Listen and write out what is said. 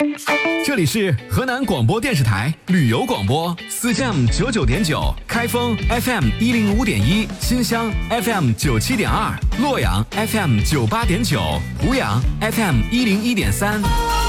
这里是河南广播电视台旅游广播，4Jam 99.9，开封 FM 105.1，新乡 FM 97.2，洛阳 FM 98.9，湖阳 FM 101.3。